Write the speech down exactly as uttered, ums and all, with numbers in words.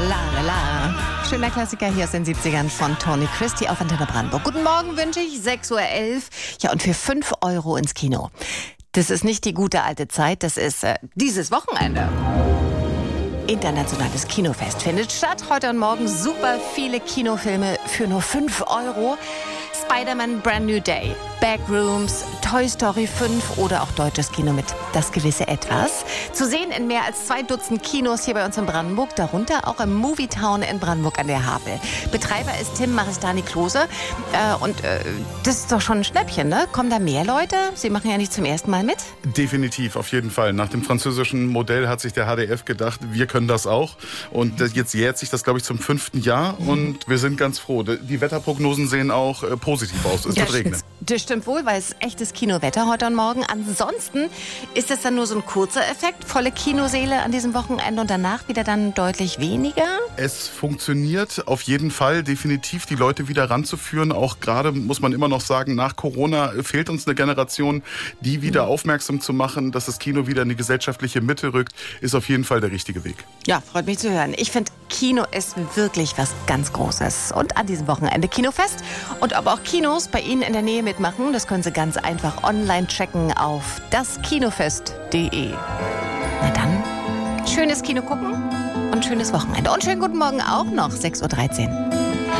la la. Schöner Klassiker hier aus den siebzigern von Tony Christie auf Antenne Brandenburg. Guten Morgen wünsche ich, sechs Uhr elf. Ja, und für fünf Euro ins Kino. Das ist nicht die gute alte Zeit, das ist äh, dieses Wochenende. Internationales Kinofest findet statt. Heute und morgen super viele Kinofilme für nur fünf Euro. Spider-Man Brand New Day, Backrooms, Toy Story fünf oder auch deutsches Kino mit Das gewisse Etwas. Zu sehen in mehr als zwei Dutzend Kinos hier bei uns in Brandenburg, darunter auch im Movietown in Brandenburg an der Havel. Betreiber ist Tim Maristani-Klose. Äh, und äh, das ist doch schon ein Schnäppchen, ne? Kommen da mehr Leute? Sie machen ja nicht zum ersten Mal mit? Definitiv, auf jeden Fall. Nach dem französischen Modell hat sich der H D F gedacht, wir können das auch. Und jetzt jährt sich das, glaube ich, zum fünften Jahr. Und wir sind ganz froh. Die Wetterprognosen sehen auch äh, positiv aus. Es wird regnen. Das stimmt wohl, weil es echtes Kinowetter heute und morgen. Ansonsten ist das dann nur so ein kurzer Effekt, volle Kinosäle an diesem Wochenende und danach wieder dann deutlich weniger? Es funktioniert auf jeden Fall definitiv, die Leute wieder ranzuführen. Auch gerade muss man immer noch sagen, nach Corona fehlt uns eine Generation, die wieder mhm. aufmerksam zu machen, dass das Kino wieder in die gesellschaftliche Mitte rückt, ist auf jeden Fall der richtige Weg. Ja, freut mich zu hören. Ich finde, Kino ist wirklich was ganz Großes. Und an diesem Wochenende Kinofest. Und ob auch Kinos bei Ihnen in der Nähe mitmachen, das können Sie ganz einfach online checken auf das kinofest punkt de. Na dann, schönes Kino gucken und schönes Wochenende. Und schönen guten Morgen auch noch, sechs Uhr dreizehn.